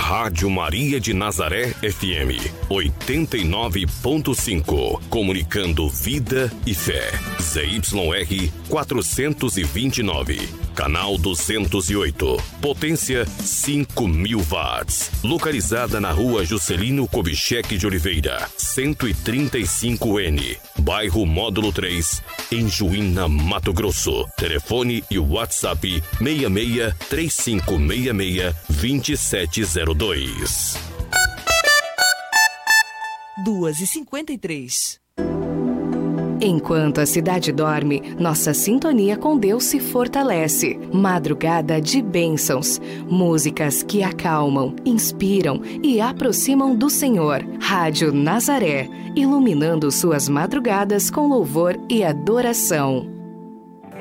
Rádio Maria de Nazaré FM 89.5. Comunicando vida e fé. ZYR 429. Canal 208. Potência 5.000 watts. Localizada na rua Juscelino Kubitschek de Oliveira, 135N. Bairro Módulo 3, em Juína, Mato Grosso. Telefone e WhatsApp 66 3566 2702. 2h53. Enquanto a cidade dorme, nossa sintonia com Deus se fortalece. Madrugada de bênçãos. Músicas que acalmam, inspiram e aproximam do Senhor. Rádio Nazaré, iluminando suas madrugadas com louvor e adoração.